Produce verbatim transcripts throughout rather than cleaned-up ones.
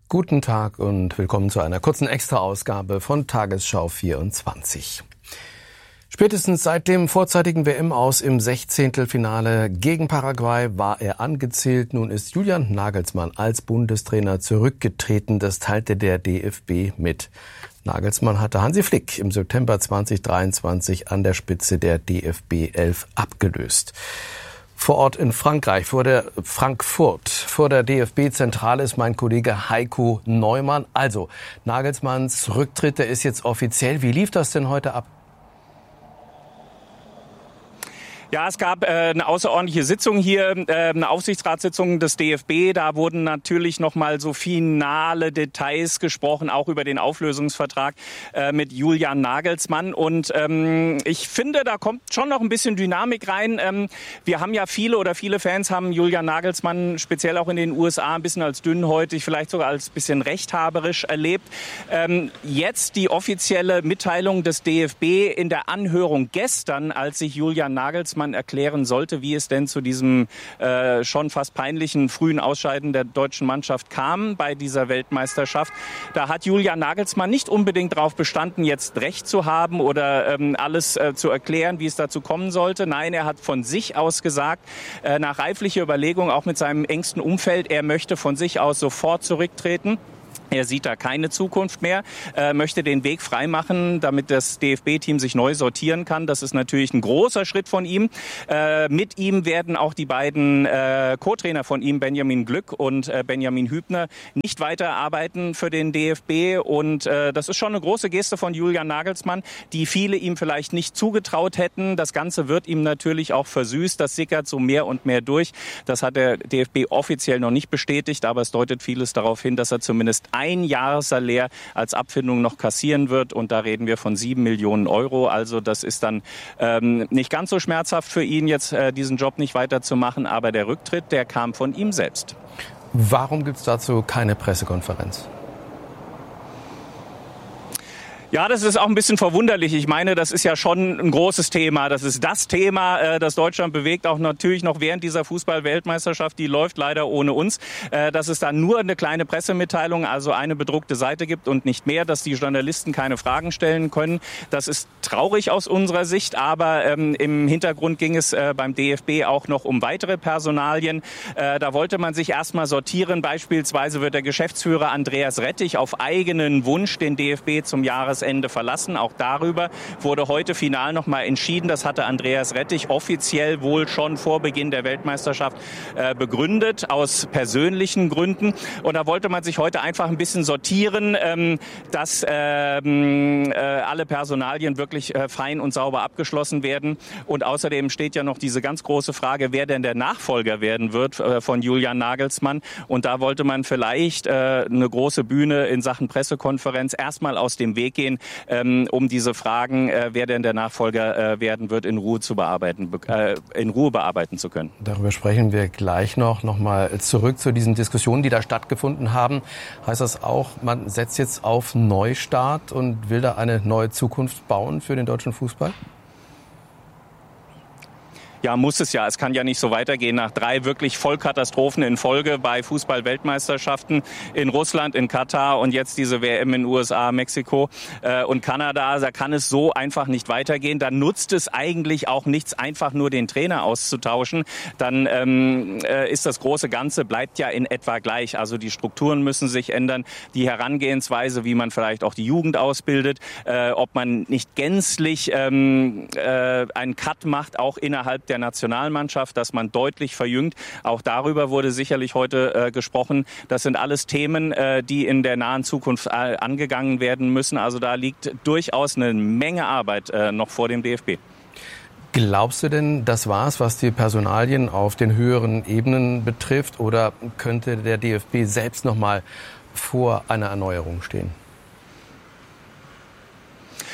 Guten Tag und willkommen zu einer kurzen Extra-Ausgabe von Tagesschau vierundzwanzig. Spätestens seit dem vorzeitigen W M-Aus im Sechzehntelfinale gegen Paraguay war er angezählt. Nun ist Julian Nagelsmann als Bundestrainer zurückgetreten. Das teilte der D F B mit. Nagelsmann hatte Hansi Flick im September zweitausenddreiundzwanzig an der Spitze der D F B elf abgelöst. Vor Ort in Frankreich, vor der Frankfurt, vor der D F B-Zentrale ist mein Kollege Heiko Neumann. Also, Nagelsmanns Rücktritt, der ist jetzt offiziell. Wie lief das denn heute ab? Ja, es gab äh, eine außerordentliche Sitzung hier, äh, eine Aufsichtsratssitzung des D F B. Da wurden natürlich noch mal so finale Details gesprochen, auch über den Auflösungsvertrag äh, mit Julian Nagelsmann. Und ähm, ich finde, da kommt schon noch ein bisschen Dynamik rein. Ähm, wir haben ja viele oder viele Fans haben Julian Nagelsmann speziell auch in den U S A ein bisschen als dünnhäutig, vielleicht sogar als bisschen rechthaberisch erlebt. Ähm, jetzt die offizielle Mitteilung des D F B in der Anhörung gestern, als sich Julian Nagelsmann erklären sollte, wie es denn zu diesem äh, schon fast peinlichen frühen Ausscheiden der deutschen Mannschaft kam bei dieser Weltmeisterschaft. Da hat Julian Nagelsmann nicht unbedingt darauf bestanden, jetzt Recht zu haben oder ähm, alles äh, zu erklären, wie es dazu kommen sollte. Nein, er hat von sich aus gesagt, äh, nach reiflicher Überlegung, auch mit seinem engsten Umfeld, er möchte von sich aus sofort zurücktreten. Er sieht da keine Zukunft mehr, äh, möchte den Weg freimachen, damit das D F B-Team sich neu sortieren kann. Das ist natürlich ein großer Schritt von ihm. Äh, mit ihm werden auch die beiden äh, Co-Trainer von ihm, Benjamin Glück und äh, Benjamin Hübner, nicht weiter arbeiten für den D F B. Und äh, das ist schon eine große Geste von Julian Nagelsmann, die viele ihm vielleicht nicht zugetraut hätten. Das Ganze wird ihm natürlich auch versüßt. Das sickert so mehr und mehr durch. Das hat der D F B offiziell noch nicht bestätigt, aber es deutet vieles darauf hin, dass er zumindest ein Jahressalär als Abfindung noch kassieren wird. Und da reden wir von sieben Millionen Euro. Also das ist dann ähm, nicht ganz so schmerzhaft für ihn, jetzt äh, diesen Job nicht weiterzumachen. Aber der Rücktritt, der kam von ihm selbst. Warum gibt es dazu keine Pressekonferenz? Ja, das ist auch ein bisschen verwunderlich. Ich meine, das ist ja schon ein großes Thema. Das ist das Thema, äh, das Deutschland bewegt, auch natürlich noch während dieser Fußball-Weltmeisterschaft. Die läuft leider ohne uns. Äh, dass es da nur eine kleine Pressemitteilung, also eine bedruckte Seite gibt und nicht mehr, dass die Journalisten keine Fragen stellen können. Das ist traurig aus unserer Sicht. Aber ähm, im Hintergrund ging es äh, beim D F B auch noch um weitere Personalien. Äh, da wollte man sich erstmal sortieren. Beispielsweise wird der Geschäftsführer Andreas Rettich auf eigenen Wunsch den D F B zum Jahresende verlassen. Auch darüber wurde heute final noch mal entschieden. Das hatte Andreas Rettich offiziell wohl schon vor Beginn der Weltmeisterschaft äh, begründet, aus persönlichen Gründen. Und da wollte man sich heute einfach ein bisschen sortieren, ähm, dass ähm, äh, alle Personalien wirklich äh, fein und sauber abgeschlossen werden. Und außerdem steht ja noch diese ganz große Frage, wer denn der Nachfolger werden wird äh, von Julian Nagelsmann. Und da wollte man vielleicht äh, eine große Bühne in Sachen Pressekonferenz erstmal aus dem Weg gehen, um diese Fragen, wer denn der Nachfolger werden wird, in Ruhe zu bearbeiten, in Ruhe bearbeiten zu können. Darüber sprechen wir gleich noch. Nochmal zurück zu diesen Diskussionen, die da stattgefunden haben. Heißt das auch, man setzt jetzt auf Neustart und will da eine neue Zukunft bauen für den deutschen Fußball? Ja, muss es ja. Es kann ja nicht so weitergehen. Nach drei wirklich Vollkatastrophen in Folge bei Fußball-Weltmeisterschaften in Russland, in Katar und jetzt diese W M in den U S A, Mexiko äh, und Kanada, da kann es so einfach nicht weitergehen. Da nutzt es eigentlich auch nichts, einfach nur den Trainer auszutauschen. Dann ähm, äh, ist das große Ganze, bleibt ja in etwa gleich. Also die Strukturen müssen sich ändern, die Herangehensweise, wie man vielleicht auch die Jugend ausbildet, äh, ob man nicht gänzlich ähm, äh, einen Cut macht, auch innerhalb der der Nationalmannschaft, dass man deutlich verjüngt. Auch darüber wurde sicherlich heute äh, gesprochen. Das sind alles Themen, äh, die in der nahen Zukunft äh, angegangen werden müssen. Also da liegt durchaus eine Menge Arbeit äh, noch vor dem D F B. Glaubst du denn, das war's, was die Personalien auf den höheren Ebenen betrifft? Oder könnte der D F B selbst noch mal vor einer Erneuerung stehen?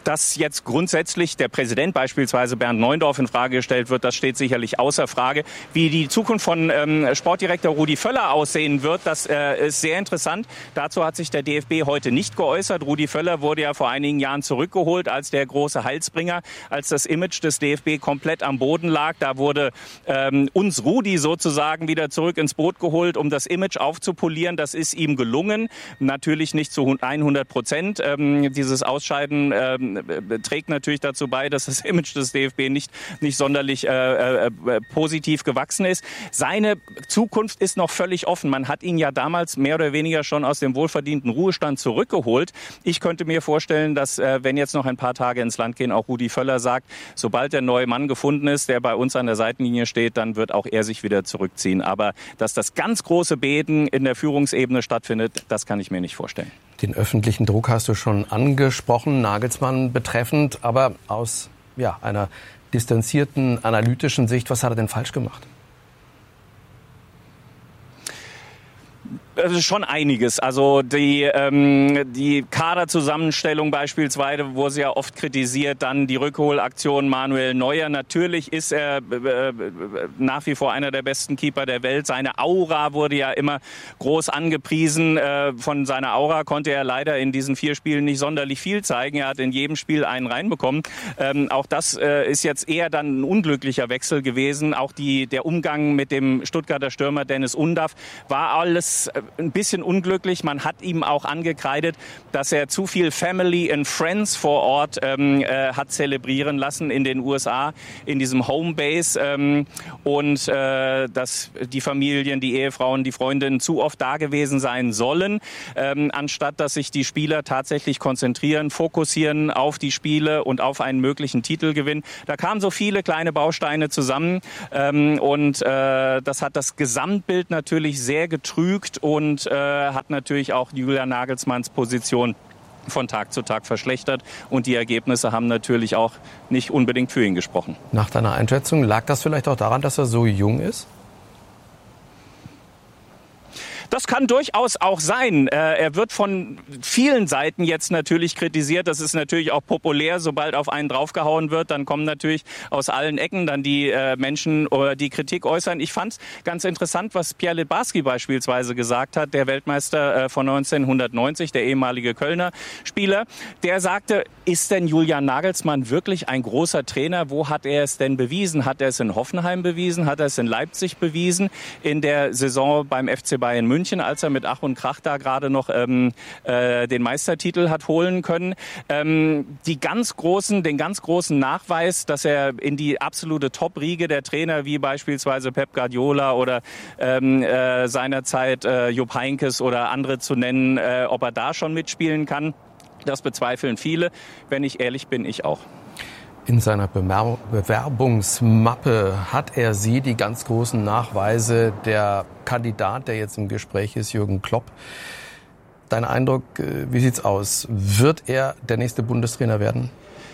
Dass jetzt grundsätzlich der Präsident, beispielsweise Bernd Neuendorf, in Frage gestellt wird, das steht sicherlich außer Frage. Wie die Zukunft von ähm, Sportdirektor Rudi Völler aussehen wird, das äh, ist sehr interessant. Dazu hat sich der D F B heute nicht geäußert. Rudi Völler wurde ja vor einigen Jahren zurückgeholt als der große Heilsbringer, als das Image des D F B komplett am Boden lag. Da wurde ähm, uns Rudi sozusagen wieder zurück ins Boot geholt, um das Image aufzupolieren. Das ist ihm gelungen. Natürlich nicht zu hundert Prozent. Ähm, dieses Ausscheiden ähm, trägt natürlich dazu bei, dass das Image des D F B nicht, nicht sonderlich äh, äh, positiv gewachsen ist. Seine Zukunft ist noch völlig offen. Man hat ihn ja damals mehr oder weniger schon aus dem wohlverdienten Ruhestand zurückgeholt. Ich könnte mir vorstellen, dass, äh, wenn jetzt noch ein paar Tage ins Land gehen, auch Rudi Völler sagt, sobald der neue Mann gefunden ist, der bei uns an der Seitenlinie steht, dann wird auch er sich wieder zurückziehen. Aber dass das ganz große Beten in der Führungsebene stattfindet, das kann ich mir nicht vorstellen. Den öffentlichen Druck hast du schon angesprochen, Nagelsmann betreffend, aber aus ja, einer distanzierten, analytischen Sicht, was hat er denn falsch gemacht? Also schon einiges. Also die, ähm, die Kaderzusammenstellung beispielsweise wurde ja oft kritisiert. Dann die Rückholaktion Manuel Neuer. Natürlich ist er äh, nach wie vor einer der besten Keeper der Welt. Seine Aura wurde ja immer groß angepriesen. Äh, von seiner Aura konnte er leider in diesen vier Spielen nicht sonderlich viel zeigen. Er hat in jedem Spiel einen reinbekommen. Ähm, auch das äh, ist jetzt eher dann ein unglücklicher Wechsel gewesen. Auch die, der Umgang mit dem Stuttgarter Stürmer Dennis Undaff war alles ein bisschen unglücklich. Man hat ihm auch angekreidet, dass er zu viel Family and Friends vor Ort ähm, äh, hat zelebrieren lassen in den U S A, in diesem Homebase. Ähm, und äh, dass die Familien, die Ehefrauen, die Freundinnen zu oft da gewesen sein sollen, ähm, anstatt dass sich die Spieler tatsächlich konzentrieren, fokussieren auf die Spiele und auf einen möglichen Titelgewinn. Da kamen so viele kleine Bausteine zusammen ähm, und äh, das hat das Gesamtbild natürlich sehr getrügt und äh, hat natürlich auch Julian Nagelsmanns Position von Tag zu Tag verschlechtert. Und die Ergebnisse haben natürlich auch nicht unbedingt für ihn gesprochen. Nach deiner Einschätzung, lag das vielleicht auch daran, dass er so jung ist? Das kann durchaus auch sein. Er wird von vielen Seiten jetzt natürlich kritisiert. Das ist natürlich auch populär. Sobald auf einen draufgehauen wird, dann kommen natürlich aus allen Ecken dann die Menschen, die Kritik äußern. Ich fand es ganz interessant, was Pierre Littbarski beispielsweise gesagt hat, der Weltmeister von neunzehnhundertneunzig, der ehemalige Kölner Spieler. Der sagte, ist denn Julian Nagelsmann wirklich ein großer Trainer? Wo hat er es denn bewiesen? Hat er es in Hoffenheim bewiesen? Hat er es in Leipzig bewiesen? In der Saison beim F C Bayern München? Als er mit Ach und Krach da gerade noch ähm, äh, den Meistertitel hat holen können. Ähm, die ganz großen, den ganz großen Nachweis, dass er in die absolute Top-Riege der Trainer, wie beispielsweise Pep Guardiola oder ähm, äh, seinerzeit äh, Jupp Heynckes oder andere zu nennen, äh, ob er da schon mitspielen kann, das bezweifeln viele. Wenn ich ehrlich bin, ich auch. In seiner Bewerbungsmappe hat er sie, die ganz großen Nachweise. Der Kandidat, der jetzt im Gespräch ist, Jürgen Klopp. Dein Eindruck, wie sieht's aus? Wird er der nächste Bundestrainer werden?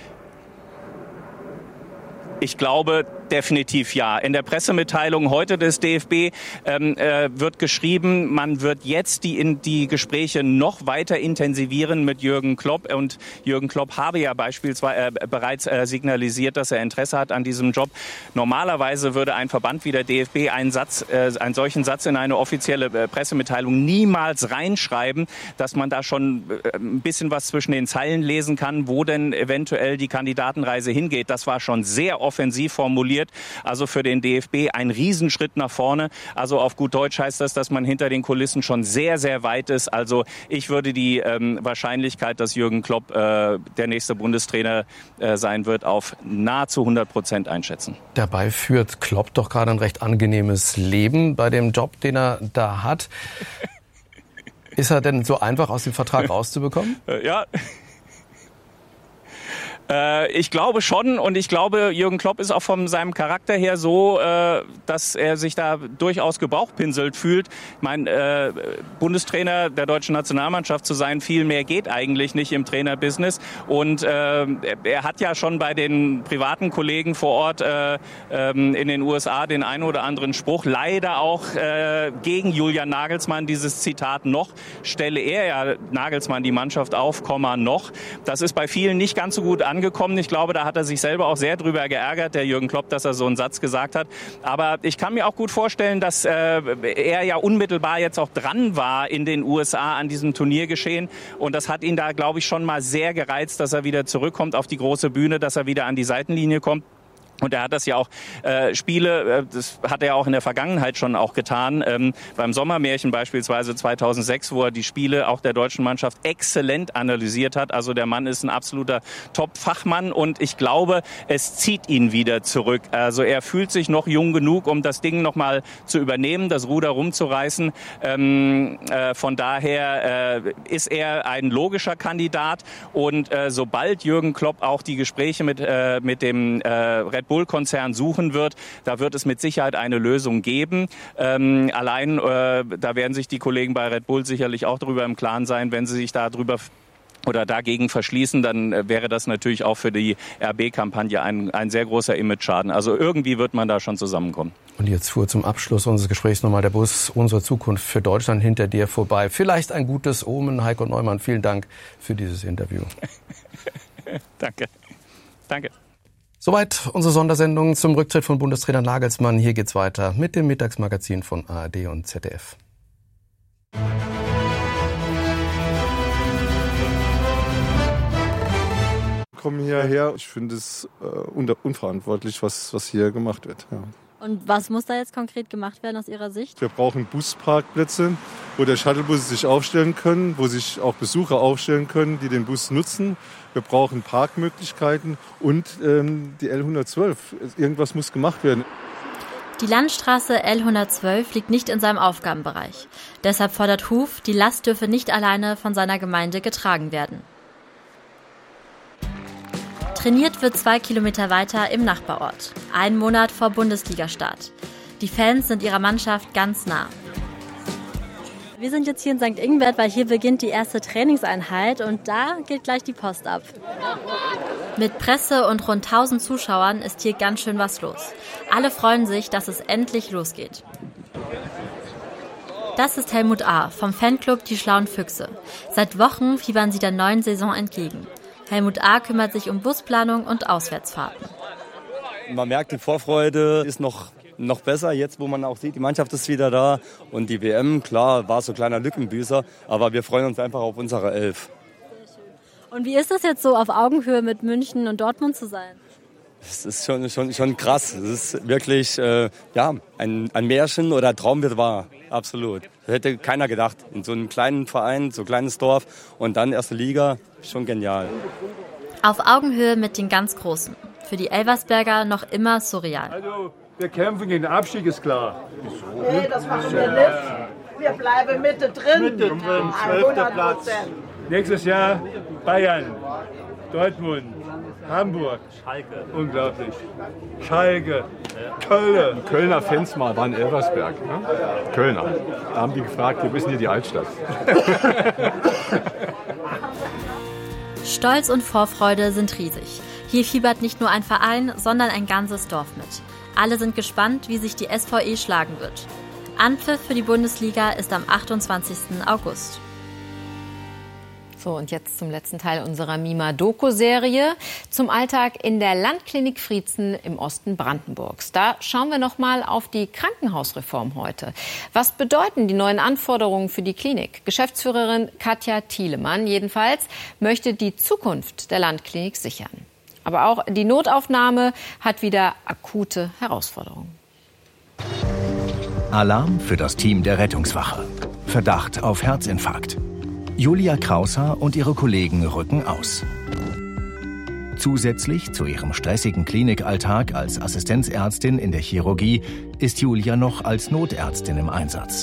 Ich glaube, definitiv ja. In der Pressemitteilung heute des D F B ähm, äh, wird geschrieben, man wird jetzt die, in die Gespräche noch weiter intensivieren mit Jürgen Klopp. Und Jürgen Klopp habe ja beispielsweise äh, bereits äh, signalisiert, dass er Interesse hat an diesem Job. Normalerweise würde ein Verband wie der D F B einen Satz, äh, einen solchen Satz in eine offizielle äh, Pressemitteilung niemals reinschreiben, dass man da schon äh, ein bisschen was zwischen den Zeilen lesen kann, wo denn eventuell die Kandidatenreise hingeht. Das war schon sehr offensiv formuliert. Also für den D F B ein Riesenschritt nach vorne. Also auf gut Deutsch heißt das, dass man hinter den Kulissen schon sehr, sehr weit ist. Also ich würde die ähm, Wahrscheinlichkeit, dass Jürgen Klopp äh, der nächste Bundestrainer äh, sein wird, auf nahezu hundert Prozent einschätzen. Dabei führt Klopp doch gerade ein recht angenehmes Leben bei dem Job, den er da hat. Ist er denn so einfach aus dem Vertrag rauszubekommen? Ja. Äh, ich glaube schon und ich glaube, Jürgen Klopp ist auch von seinem Charakter her so, äh, dass er sich da durchaus gebauchpinselt fühlt. Ich meine, äh, Bundestrainer der deutschen Nationalmannschaft zu sein, viel mehr geht eigentlich nicht im Trainerbusiness. Und äh, er hat ja schon bei den privaten Kollegen vor Ort äh, ähm, in den U S A den einen oder anderen Spruch, leider auch äh, gegen Julian Nagelsmann, dieses Zitat noch, stelle er ja Nagelsmann die Mannschaft auf, Komma, noch. Das ist bei vielen nicht ganz so gut angekommen. Ich glaube, da hat er sich selber auch sehr drüber geärgert, der Jürgen Klopp, dass er so einen Satz gesagt hat. Aber ich kann mir auch gut vorstellen, dass äh, er ja unmittelbar jetzt auch dran war in den U S A an diesem Turniergeschehen. Und das hat ihn da, glaube ich, schon mal sehr gereizt, dass er wieder zurückkommt auf die große Bühne, dass er wieder an die Seitenlinie kommt. Und er hat das ja auch, äh, Spiele, äh, das hat er auch in der Vergangenheit schon auch getan, ähm, beim Sommermärchen beispielsweise zweitausendsechs, wo er die Spiele auch der deutschen Mannschaft exzellent analysiert hat. Also der Mann ist ein absoluter Top-Fachmann und ich glaube, es zieht ihn wieder zurück. Also er fühlt sich noch jung genug, um das Ding nochmal zu übernehmen, das Ruder rumzureißen. Ähm, äh, von daher äh, ist er ein logischer Kandidat und äh, sobald Jürgen Klopp auch die Gespräche mit, äh, mit dem äh, Red Bull-Konzern suchen wird, da wird es mit Sicherheit eine Lösung geben. Ähm, allein, äh, da werden sich die Kollegen bei Red Bull sicherlich auch darüber im Klaren sein, wenn sie sich da drüber oder dagegen verschließen, dann äh, wäre das natürlich auch für die R B-Kampagne ein, ein sehr großer Image-Schaden. Also irgendwie wird man da schon zusammenkommen. Und jetzt fuhr zum Abschluss unseres Gesprächs nochmal der Bus Unsere Zukunft für Deutschland hinter dir vorbei. Vielleicht ein gutes Omen. Heiko Neumann, vielen Dank für dieses Interview. Danke. Danke. Soweit unsere Sondersendung zum Rücktritt von Bundestrainer Nagelsmann. Hier geht's weiter mit dem Mittagsmagazin von A R D und Z D F. Ich komme hierher. Ich finde es äh, unverantwortlich, was, was hier gemacht wird. Ja. Und was muss da jetzt konkret gemacht werden aus Ihrer Sicht? Wir brauchen Busparkplätze, wo der Shuttlebusse sich aufstellen können, wo sich auch Besucher aufstellen können, die den Bus nutzen. Wir brauchen Parkmöglichkeiten und ähm, die L hundertzwölf. Irgendwas muss gemacht werden. Die Landstraße L hundertzwölf liegt nicht in seinem Aufgabenbereich. Deshalb fordert Huf, die Last dürfe nicht alleine von seiner Gemeinde getragen werden. Trainiert wird zwei Kilometer weiter im Nachbarort. Einen Monat vor Bundesligastart. Die Fans sind ihrer Mannschaft ganz nah. Wir sind jetzt hier in Sankt Ingbert, weil hier beginnt die erste Trainingseinheit und da geht gleich die Post ab. Mit Presse und rund tausend Zuschauern ist hier ganz schön was los. Alle freuen sich, dass es endlich losgeht. Das ist Helmut A. vom Fanclub Die Schlauen Füchse. Seit Wochen fiebern sie der neuen Saison entgegen. Helmut A. kümmert sich um Busplanung und Auswärtsfahrten. Man merkt, die Vorfreude ist noch, noch besser, jetzt wo man auch sieht, die Mannschaft ist wieder da. Und die W M, klar, war so ein kleiner Lückenbüßer, aber wir freuen uns einfach auf unsere Elf. Und wie ist das jetzt so, auf Augenhöhe mit München und Dortmund zu sein? Es ist schon, schon, schon krass. Es ist wirklich äh, ja, ein, ein Märchen oder ein Traum wird wahr. Absolut. Das hätte keiner gedacht. In so einem kleinen Verein, so ein kleines Dorf und dann erste Liga, schon genial. Auf Augenhöhe mit den ganz Großen. Für die Elversberger noch immer surreal. Also, wir kämpfen gegen den Abstieg, ist klar. Nee, das machen wir nicht. Wir bleiben Mitte drin. Mitte drin, zwölfter Platz. Nächstes Jahr Bayern, Dortmund, Hamburg. Schalke. Unglaublich. Schalke. Köln. Die Kölner Fans mal waren Elversberg. Ne? Kölner. Da haben die gefragt, wir wissen hier die Altstadt. Stolz und Vorfreude sind riesig. Hier fiebert nicht nur ein Verein, sondern ein ganzes Dorf mit. Alle sind gespannt, wie sich die S V E schlagen wird. Anpfiff für die Bundesliga ist am achtundzwanzigsten August. So, und jetzt zum letzten Teil unserer Mima-Doku-Serie zum Alltag in der Landklinik Friezen im Osten Brandenburgs. Da schauen wir noch mal auf die Krankenhausreform heute. Was bedeuten die neuen Anforderungen für die Klinik? Geschäftsführerin Katja Thielemann jedenfalls möchte die Zukunft der Landklinik sichern. Aber auch die Notaufnahme hat wieder akute Herausforderungen. Alarm für das Team der Rettungswache. Verdacht auf Herzinfarkt. Julia Krauser und ihre Kollegen rücken aus. Zusätzlich zu ihrem stressigen Klinikalltag als Assistenzärztin in der Chirurgie ist Julia noch als Notärztin im Einsatz.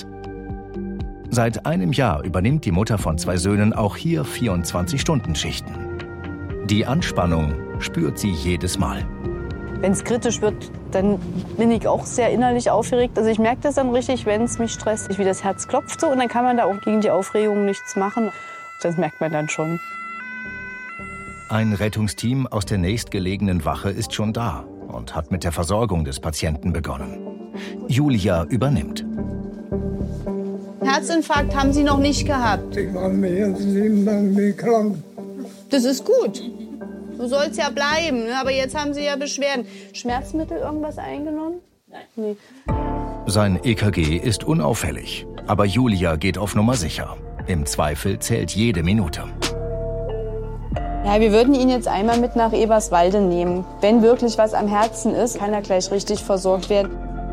Seit einem Jahr übernimmt die Mutter von zwei Söhnen auch hier vierundzwanzig-Stunden-Schichten. Die Anspannung spürt sie jedes Mal. Wenn es kritisch wird, dann bin ich auch sehr innerlich aufgeregt. Also ich merke das dann richtig, wenn es mich stresst, wie das Herz klopft so. Und dann kann man da auch gegen die Aufregung nichts machen. Das merkt man dann schon. Ein Rettungsteam aus der nächstgelegenen Wache ist schon da und hat mit der Versorgung des Patienten begonnen. Julia übernimmt. Herzinfarkt haben Sie noch nicht gehabt. Ich war mir jetzt sieben Tage nicht krank. Das ist gut. So soll es ja bleiben. Ne? Aber jetzt haben Sie ja Beschwerden. Schmerzmittel irgendwas eingenommen? Nein. Nee. Sein E K G ist unauffällig. Aber Julia geht auf Nummer sicher. Im Zweifel zählt jede Minute. Ja, wir würden ihn jetzt einmal mit nach Eberswalde nehmen. Wenn wirklich was am Herzen ist, kann er gleich richtig versorgt werden.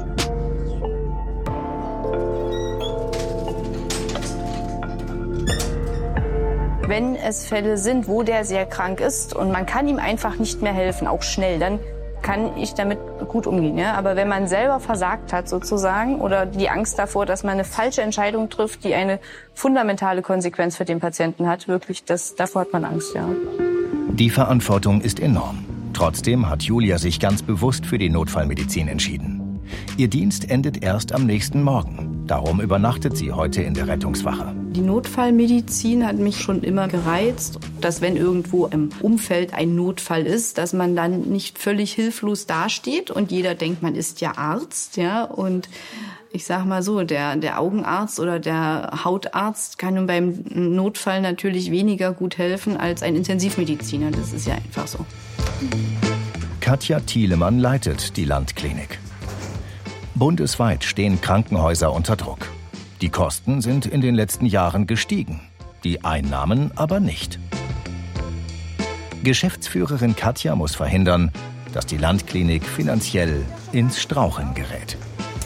Wenn es Fälle sind, wo der sehr krank ist und man kann ihm einfach nicht mehr helfen, auch schnell, dann kann ich damit gut umgehen. Ja? Aber wenn man selber versagt hat sozusagen oder die Angst davor, dass man eine falsche Entscheidung trifft, die eine fundamentale Konsequenz für den Patienten hat, wirklich, das, davor hat man Angst, ja. Die Verantwortung ist enorm. Trotzdem hat Julia sich ganz bewusst für die Notfallmedizin entschieden. Ihr Dienst endet erst am nächsten Morgen. Darum übernachtet sie heute in der Rettungswache. Die Notfallmedizin hat mich schon immer gereizt, dass wenn irgendwo im Umfeld ein Notfall ist, dass man dann nicht völlig hilflos dasteht und jeder denkt, man ist ja Arzt, ja, und ich sag mal so, der, der Augenarzt oder der Hautarzt kann beim Notfall natürlich weniger gut helfen als ein Intensivmediziner. Das ist ja einfach so. Katja Thielemann leitet die Landklinik. Bundesweit stehen Krankenhäuser unter Druck. Die Kosten sind in den letzten Jahren gestiegen, die Einnahmen aber nicht. Geschäftsführerin Katja muss verhindern, dass die Landklinik finanziell ins Straucheln gerät.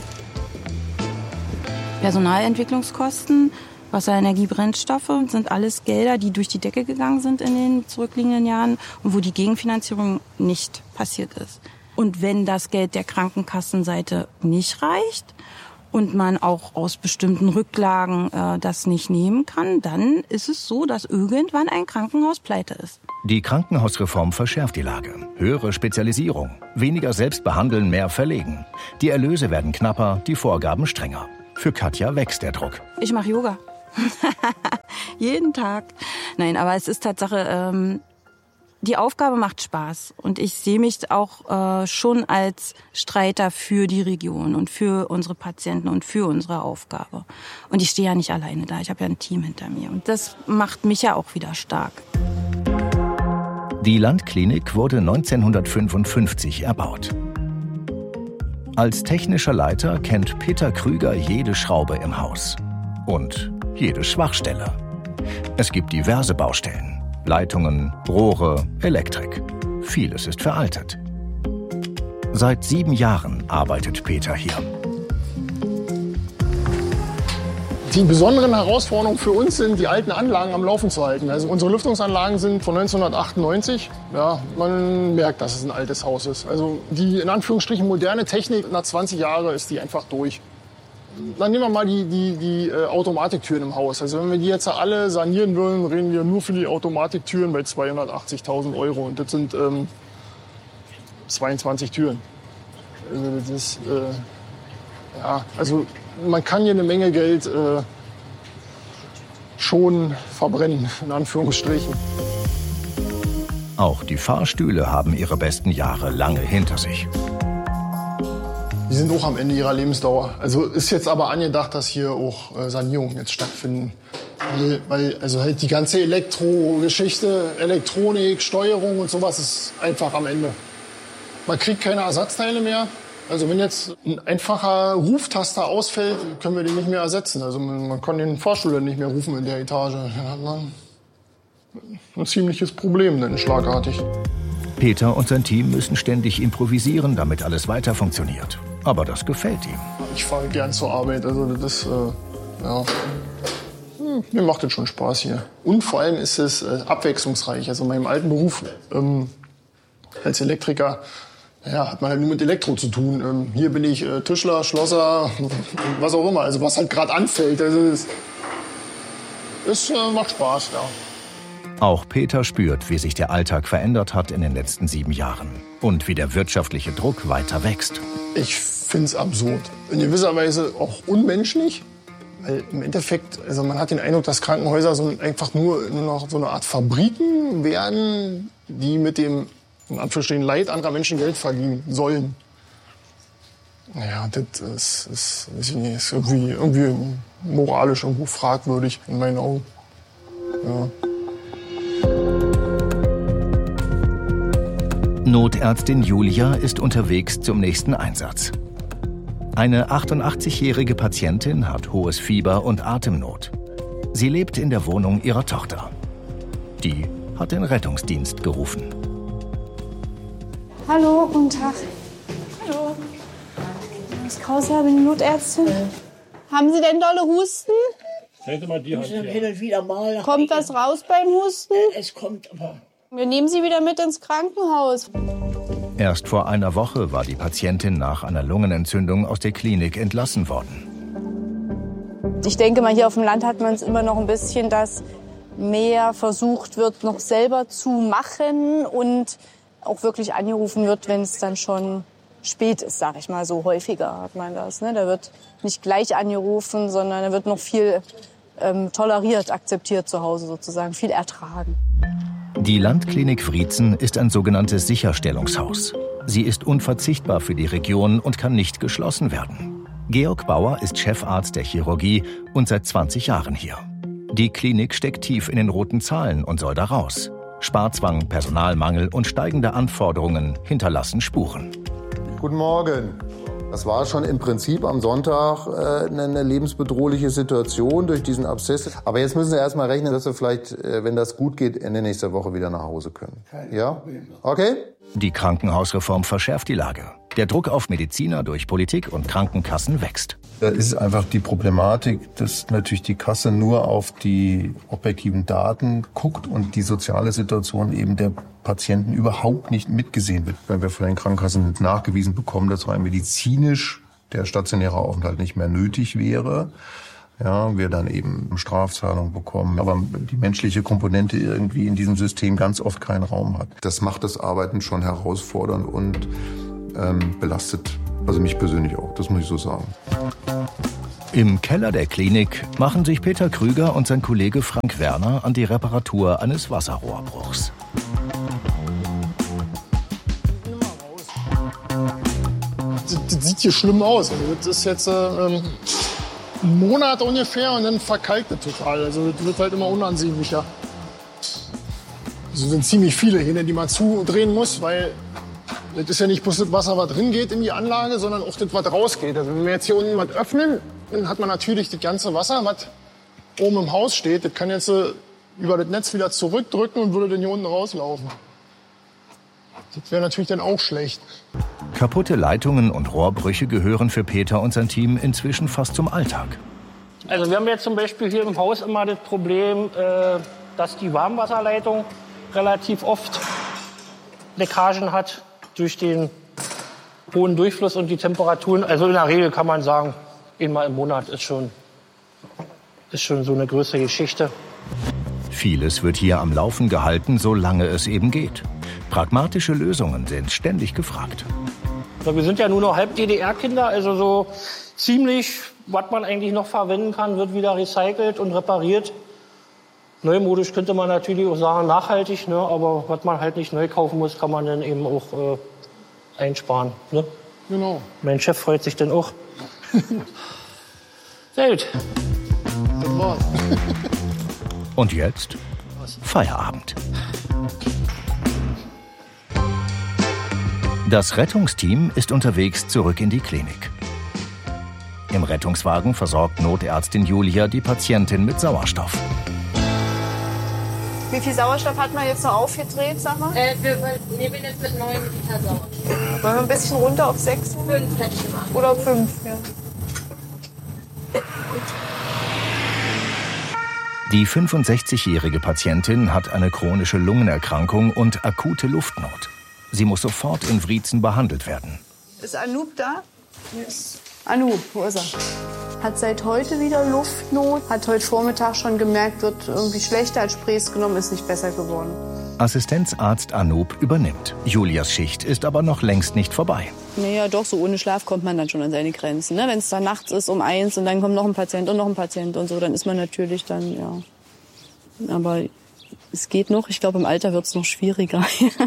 Personalentwicklungskosten, Wasser, Energie, Brennstoffe sind alles Gelder, die durch die Decke gegangen sind in den zurückliegenden Jahren und wo die Gegenfinanzierung nicht passiert ist. Und wenn das Geld der Krankenkassenseite nicht reicht und man auch aus bestimmten Rücklagen äh, das nicht nehmen kann, dann ist es so, dass irgendwann ein Krankenhaus pleite ist. Die Krankenhausreform verschärft die Lage. Höhere Spezialisierung, weniger selbst behandeln, mehr verlegen. Die Erlöse werden knapper, die Vorgaben strenger. Für Katja wächst der Druck. Ich mache Yoga. Jeden Tag. Nein, aber es ist Tatsache, ähm, die Aufgabe macht Spaß. Und ich sehe mich auch äh, schon als Streiter für die Region und für unsere Patienten und für unsere Aufgabe. Und ich stehe ja nicht alleine da. Ich habe ja ein Team hinter mir. Und das macht mich ja auch wieder stark. Die Landklinik wurde neunzehnhundertfünfundfünfzig erbaut. Als technischer Leiter kennt Peter Krüger jede Schraube im Haus und jede Schwachstelle. Es gibt diverse Baustellen, Leitungen, Rohre, Elektrik. Vieles ist veraltet. Seit sieben Jahren arbeitet Peter hier. Die besonderen Herausforderungen für uns sind, die alten Anlagen am Laufen zu halten. Also unsere Lüftungsanlagen sind von neunzehnhundertachtundneunzig. Ja, man merkt, dass es ein altes Haus ist. Also die in Anführungsstrichen moderne Technik, nach zwanzig Jahren ist die einfach durch. Dann nehmen wir mal die, die, die äh, Automatiktüren im Haus. Also wenn wir die jetzt alle sanieren würden, reden wir nur für die Automatiktüren bei zweihundertachtzigtausend Euro. Und das sind ähm, zweiundzwanzig Türen. Also das ist, äh, ja, also man kann hier eine Menge Geld äh, schon verbrennen, in Anführungsstrichen. Auch die Fahrstühle haben ihre besten Jahre lange hinter sich. Die sind auch am Ende ihrer Lebensdauer. Also ist jetzt aber angedacht, dass hier auch äh, Sanierungen jetzt stattfinden. Weil, weil also halt die ganze Elektrogeschichte, Elektronik, Steuerung und sowas ist einfach am Ende. Man kriegt keine Ersatzteile mehr. Also wenn jetzt ein einfacher Ruftaster ausfällt, können wir den nicht mehr ersetzen. Also man, man kann den Fahrstuhl dann nicht mehr rufen in der Etage. Dann hat man ein ziemliches Problem, dann schlagartig. Peter und sein Team müssen ständig improvisieren, damit alles weiter funktioniert. Aber das gefällt ihm. Ich fahre gern zur Arbeit. Also das, äh, ja, hm, mir macht das schon Spaß hier. Und vor allem ist es äh, abwechslungsreich. Also in meinem alten Beruf ähm, als Elektriker, ja, hat man halt nur mit Elektro zu tun. Ähm, hier bin ich äh, Tischler, Schlosser, was auch immer. Also was halt gerade anfällt. Also es, es äh, macht Spaß, ja. Auch Peter spürt, wie sich der Alltag verändert hat in den letzten sieben Jahren und wie der wirtschaftliche Druck weiter wächst. Ich finde es absurd. In gewisser Weise auch unmenschlich. Weil im Endeffekt, also man hat den Eindruck, dass Krankenhäuser so einfach nur, nur noch so eine Art Fabriken werden, die mit dem in Anführungsstrichen Leid anderer Menschen Geld verdienen sollen. Naja, das ist, ist, weiß ich nicht, ist irgendwie, irgendwie moralisch irgendwo fragwürdig in meinen Augen. Ja. Notärztin Julia ist unterwegs zum nächsten Einsatz. Eine achtundachtzigjährige Patientin hat hohes Fieber und Atemnot. Sie lebt in der Wohnung ihrer Tochter. Die hat den Rettungsdienst gerufen. Hallo, guten Tag. Hallo. Ich Krause, bin die Notärztin. Haben Sie denn dolle Husten? Mal die Hand her. Wieder mal kommt was raus beim Husten? Es kommt aber. Wir nehmen Sie wieder mit ins Krankenhaus. Erst vor einer Woche war die Patientin nach einer Lungenentzündung aus der Klinik entlassen worden. Ich denke mal, hier auf dem Land hat man es immer noch ein bisschen, dass mehr versucht wird, noch selber zu machen und auch wirklich angerufen wird, wenn es dann schon spät ist, sag ich mal so. Häufiger hat man das. Ne? Da wird nicht gleich angerufen, sondern da wird noch viel ähm, toleriert, akzeptiert zu Hause sozusagen, viel ertragen. Die Landklinik Wriezen ist ein sogenanntes Sicherstellungshaus. Sie ist unverzichtbar für die Region und kann nicht geschlossen werden. Georg Bauer ist Chefarzt der Chirurgie und seit zwanzig Jahren hier. Die Klinik steckt tief in den roten Zahlen und soll da raus. Sparzwang, Personalmangel und steigende Anforderungen hinterlassen Spuren. Guten Morgen. Das war schon im Prinzip am Sonntag äh, eine lebensbedrohliche Situation durch diesen Abszess. Aber jetzt müssen Sie erst mal rechnen, dass wir vielleicht, äh, wenn das gut geht, Ende nächster Woche wieder nach Hause können. Ja? Okay? Die Krankenhausreform verschärft die Lage. Der Druck auf Mediziner durch Politik und Krankenkassen wächst. Da ist einfach die Problematik, dass natürlich die Kasse nur auf die objektiven Daten guckt und die soziale Situation eben der Patienten überhaupt nicht mitgesehen wird. Wenn wir von den Krankenkassen nachgewiesen bekommen, dass rein medizinisch der stationäre Aufenthalt nicht mehr nötig wäre, ja, wir dann eben Strafzahlungen bekommen, aber die menschliche Komponente irgendwie in diesem System ganz oft keinen Raum hat. Das macht das Arbeiten schon herausfordernd und ähm, belastet, also mich persönlich auch, das muss ich so sagen. Im Keller der Klinik machen sich Peter Krüger und sein Kollege Frank Werner an die Reparatur eines Wasserrohrbruchs. Das, das sieht hier schlimm aus. Also das ist jetzt äh, ein Monat ungefähr und dann verkalkt das total. Also das wird halt immer unansehnlicher. Also sind ziemlich viele Hähne, die man zudrehen muss, weil das ist ja nicht bloß das Wasser, was drin geht in die Anlage, sondern auch das, was rausgeht. Also wenn wir jetzt hier unten was öffnen, dann hat man natürlich das ganze Wasser, was oben im Haus steht, das kann jetzt äh, über das Netz wieder zurückdrücken und würde dann hier unten rauslaufen. Das wäre natürlich dann auch schlecht. Kaputte Leitungen und Rohrbrüche gehören für Peter und sein Team inzwischen fast zum Alltag. Also wir haben jetzt zum Beispiel hier im Haus immer das Problem, äh, dass die Warmwasserleitung relativ oft Leckagen hat durch den hohen Durchfluss und die Temperaturen. Also in der Regel kann man sagen, einmal im Monat ist schon, ist schon so eine größere Geschichte. Vieles wird hier am Laufen gehalten, solange es eben geht. Pragmatische Lösungen sind ständig gefragt. Wir sind ja nur noch Halb-D D R-Kinder, also so ziemlich, was man eigentlich noch verwenden kann, wird wieder recycelt und repariert. Neumodisch könnte man natürlich auch sagen, nachhaltig, ne? Aber was man halt nicht neu kaufen muss, kann man dann eben auch äh, einsparen. Ne? Genau. Mein Chef freut sich dann auch. Sehr gut. Das war's. Und jetzt Feierabend. Das Rettungsteam ist unterwegs zurück in die Klinik. Im Rettungswagen versorgt Notärztin Julia die Patientin mit Sauerstoff. Wie viel Sauerstoff hat man jetzt noch aufgedreht, sag mal? Äh, wir nehmen jetzt mit neun Liter Sauerstoff. Wollen wir ein bisschen runter auf sechs? Fünf hätte ich gemacht. Oder auf fünf, ja. Die fünfundsechzigjährige Patientin hat eine chronische Lungenerkrankung und akute Luftnot. Sie muss sofort in Wriezen behandelt werden. Ist Anoop da? Yes. Anoop, wo ist er? hat seit heute wieder Luftnot, hat heute Vormittag schon gemerkt, wird irgendwie schlechter als Sprays genommen, ist nicht besser geworden. Assistenzarzt Anoop übernimmt. Julias Schicht ist aber noch längst nicht vorbei. Naja, doch, so ohne Schlaf kommt man dann schon an seine Grenzen. Ne? Wenn es dann nachts ist um eins und dann kommt noch ein Patient und noch ein Patient und so, dann ist man natürlich dann, ja. Aber es geht noch. Ich glaube, im Alter wird es noch schwieriger.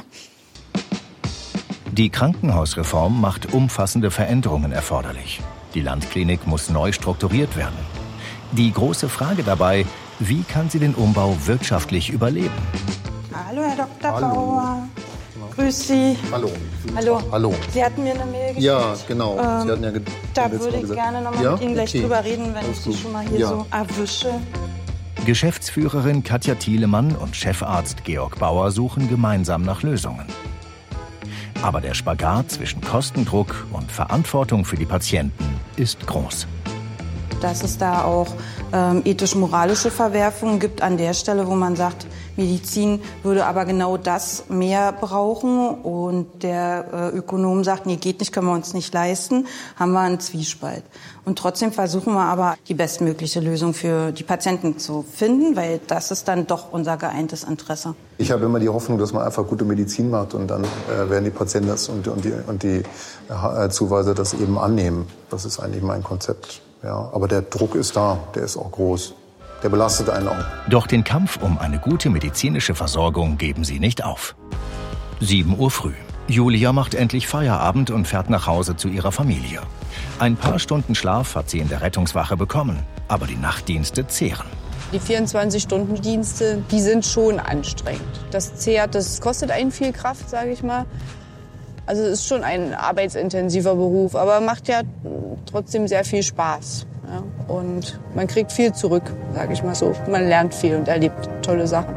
Die Krankenhausreform macht umfassende Veränderungen erforderlich. Die Landklinik muss neu strukturiert werden. Die große Frage dabei, wie kann sie den Umbau wirtschaftlich überleben? Hallo, Herr Doktor Hallo. Bauer. Grüß Sie. Hallo. Hallo. Hallo. Sie hatten mir eine Mail geschickt. Ja, genau. Ähm, Sie hatten ja ge- da letztes würde Mal ich gesagt. gerne noch mal Ja? mit Ihnen gleich Okay. drüber reden, wenn Alles ich Sie gut. schon mal hier Ja. so erwische. Geschäftsführerin Katja Thielemann und Chefarzt Georg Bauer suchen gemeinsam nach Lösungen. Aber der Spagat zwischen Kostendruck und Verantwortung für die Patienten ist groß. Dass es da auch ähm, ethisch-moralische Verwerfungen gibt an der Stelle, wo man sagt, Medizin würde aber genau das mehr brauchen und der äh, Ökonom sagt, nee, geht nicht, können wir uns nicht leisten, haben wir einen Zwiespalt. Und trotzdem versuchen wir aber, die bestmögliche Lösung für die Patienten zu finden, weil das ist dann doch unser geeintes Interesse. Ich habe immer die Hoffnung, dass man einfach gute Medizin macht und dann äh, werden die Patienten das und, und die, und die äh, Zuweise das eben annehmen. Das ist eigentlich mein Konzept. Ja, aber der Druck ist da, der ist auch groß. Der belastet einen auch. Doch den Kampf um eine gute medizinische Versorgung geben sie nicht auf. sieben Uhr früh. Julia macht endlich Feierabend und fährt nach Hause zu ihrer Familie. Ein paar Stunden Schlaf hat sie in der Rettungswache bekommen, aber die Nachtdienste zehren. Die vierundzwanzig-Stunden-Dienste, die sind schon anstrengend. Das zehrt, das kostet einen viel Kraft, sage ich mal. Also es ist schon ein arbeitsintensiver Beruf, aber macht ja trotzdem sehr viel Spaß. Ja? Und man kriegt viel zurück, sage ich mal so. Man lernt viel und erlebt tolle Sachen.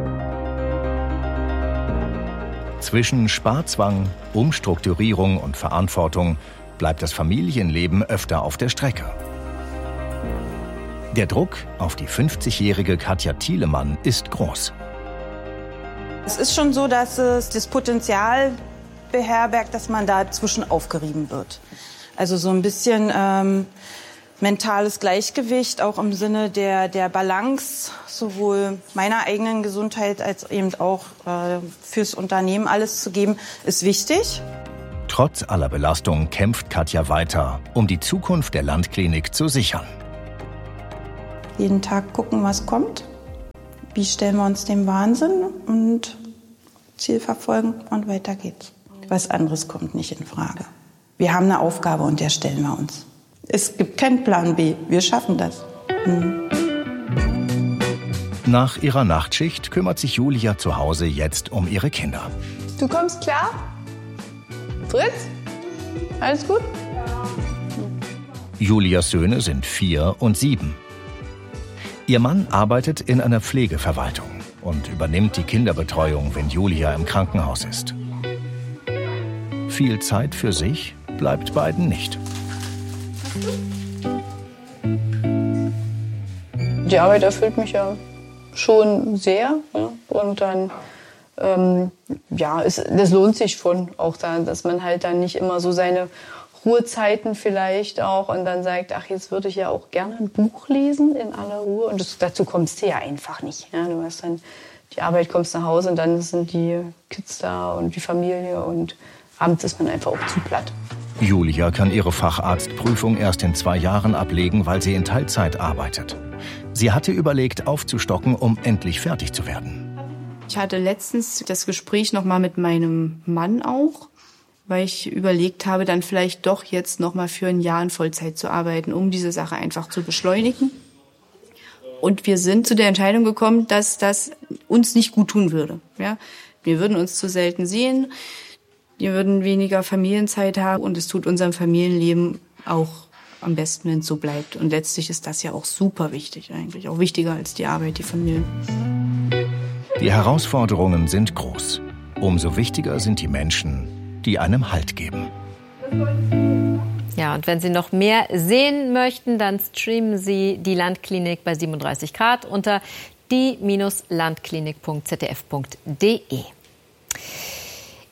Zwischen Sparzwang, Umstrukturierung und Verantwortung bleibt das Familienleben öfter auf der Strecke. Der Druck auf die fünfzigjährige Katja Thielemann ist groß. Es ist schon so, dass es das Potenzial beherbergt, dass man dazwischen aufgerieben wird. Also so ein bisschen ähm, mentales Gleichgewicht, auch im Sinne der, der Balance, sowohl meiner eigenen Gesundheit als eben auch äh, fürs Unternehmen alles zu geben, ist wichtig. Trotz aller Belastung kämpft Katja weiter, um die Zukunft der Landklinik zu sichern. Jeden Tag gucken, was kommt. Wie stellen wir uns dem Wahnsinn und Ziel verfolgen und weiter geht's. Was anderes kommt nicht in Frage. Wir haben eine Aufgabe und der stellen wir uns. Es gibt keinen Plan B. Wir schaffen das. Hm. Nach ihrer Nachtschicht kümmert sich Julia zu Hause jetzt um ihre Kinder. Du kommst klar? Fritz? Alles gut? Julias Söhne sind vier und sieben. Ihr Mann arbeitet in einer Pflegeverwaltung und übernimmt die Kinderbetreuung, wenn Julia im Krankenhaus ist. Viel Zeit für sich bleibt beiden nicht. Die Arbeit erfüllt mich ja schon sehr. Ja. Und dann, ähm, ja, es, das lohnt sich schon auch da, dass man halt dann nicht immer so seine Ruhezeiten vielleicht auch und dann sagt, ach, jetzt würde ich ja auch gerne ein Buch lesen in aller Ruhe. Und das, dazu kommst du ja einfach nicht. Ja. Du hast dann die Arbeit, kommst nach Hause und dann sind die Kids da und die Familie und abends ist man einfach auch zu platt. Julia kann ihre Facharztprüfung erst in zwei Jahren ablegen, weil sie in Teilzeit arbeitet. Sie hatte überlegt, aufzustocken, um endlich fertig zu werden. Ich hatte letztens das Gespräch noch mal mit meinem Mann auch, weil ich überlegt habe, dann vielleicht doch jetzt noch mal für ein Jahr in Vollzeit zu arbeiten, um diese Sache einfach zu beschleunigen. Und wir sind zu der Entscheidung gekommen, dass das uns nicht gut tun würde. Ja? Wir würden uns zu selten sehen, wir würden weniger Familienzeit haben und es tut unserem Familienleben auch am besten, wenn es so bleibt. Und letztlich ist das ja auch super wichtig eigentlich, auch wichtiger als die Arbeit, die Familie. Die Herausforderungen sind groß. Umso wichtiger sind die Menschen, die einem Halt geben. Ja, und wenn Sie noch mehr sehen möchten, dann streamen Sie die Landklinik bei siebenunddreißig Grad unter die Landklinik punkt z d f punkt d e.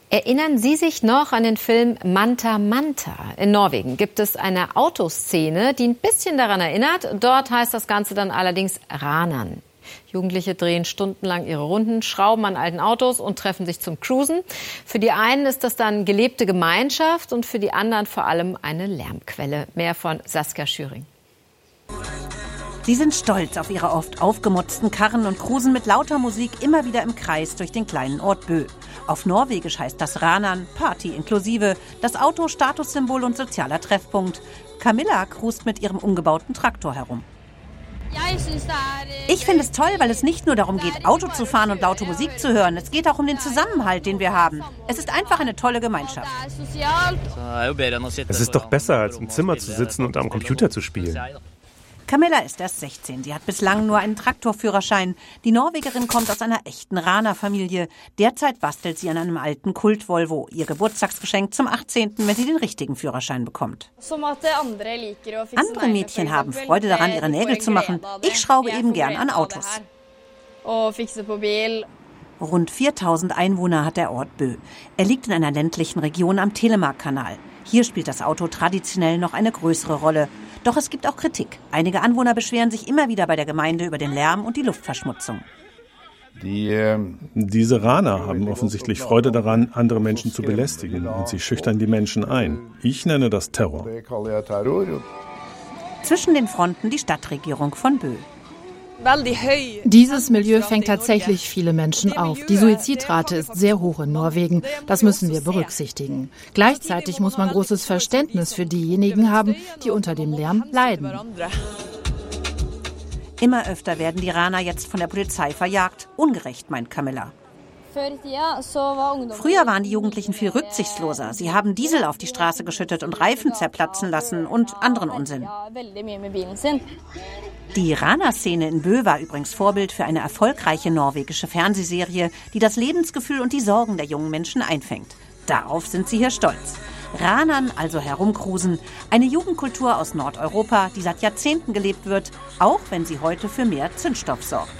Erinnern Sie sich noch an den Film Manta Manta? In Norwegen gibt es eine Autoszene, die ein bisschen daran erinnert. Dort heißt das Ganze dann allerdings Ranan. Jugendliche drehen stundenlang ihre Runden, schrauben an alten Autos und treffen sich zum Cruisen. Für die einen ist das dann gelebte Gemeinschaft und für die anderen vor allem eine Lärmquelle. Mehr von Saskia Schüring. Sie sind stolz auf ihre oft aufgemotzten Karren und cruisen mit lauter Musik immer wieder im Kreis durch den kleinen Ort Bø. Auf Norwegisch heißt das Ranan, Party inklusive, das Auto Statussymbol und sozialer Treffpunkt. Camilla cruist mit ihrem umgebauten Traktor herum. Ich finde es toll, weil es nicht nur darum geht, Auto zu fahren und laute Musik zu hören. Es geht auch um den Zusammenhalt, den wir haben. Es ist einfach eine tolle Gemeinschaft. Es ist doch besser, als im Zimmer zu sitzen und am Computer zu spielen. Camilla ist erst sechzehn. Sie hat bislang nur einen Traktorführerschein. Die Norwegerin kommt aus einer echten Raner-Familie. Derzeit bastelt sie an einem alten Kult-Volvo. Ihr Geburtstagsgeschenk zum achtzehnten, wenn sie den richtigen Führerschein bekommt. Andere Mädchen haben Freude daran, ihre Nägel zu machen. Ich schraube eben gern an Autos. Rund viertausend Einwohner hat der Ort Bø. Er liegt in einer ländlichen Region am Telemark-Kanal. Hier spielt das Auto traditionell noch eine größere Rolle. Doch es gibt auch Kritik. Einige Anwohner beschweren sich immer wieder bei der Gemeinde über den Lärm und die Luftverschmutzung. Die, äh, diese Raner haben offensichtlich Freude daran, andere Menschen zu belästigen. Und sie schüchtern die Menschen ein. Ich nenne das Terror. Zwischen den Fronten die Stadtregierung von Bø. Dieses Milieu fängt tatsächlich viele Menschen auf. Die Suizidrate ist sehr hoch in Norwegen. Das müssen wir berücksichtigen. Gleichzeitig muss man großes Verständnis für diejenigen haben, die unter dem Lärm leiden. Immer öfter werden die Raner jetzt von der Polizei verjagt. Ungerecht, meint Camilla. Früher waren die Jugendlichen viel rücksichtsloser. Sie haben Diesel auf die Straße geschüttet und Reifen zerplatzen lassen und anderen Unsinn. Die Raner-Szene in Bø war übrigens Vorbild für eine erfolgreiche norwegische Fernsehserie, die das Lebensgefühl und die Sorgen der jungen Menschen einfängt. Darauf sind sie hier stolz. Ranern, also herumcruisen, eine Jugendkultur aus Nordeuropa, die seit Jahrzehnten gelebt wird, auch wenn sie heute für mehr Zündstoff sorgt.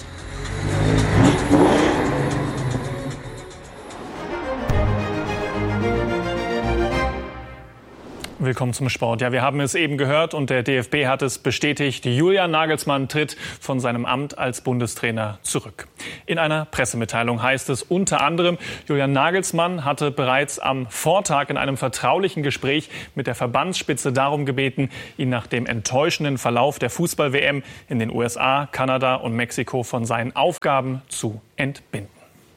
Willkommen zum Sport. Ja, wir haben es eben gehört und der D F B hat es bestätigt. Julian Nagelsmann tritt von seinem Amt als Bundestrainer zurück. In einer Pressemitteilung heißt es unter anderem, Julian Nagelsmann hatte bereits am Vortag in einem vertraulichen Gespräch mit der Verbandsspitze darum gebeten, ihn nach dem enttäuschenden Verlauf der Fußball-W M in den U S A, Kanada und Mexiko von seinen Aufgaben zu entbinden.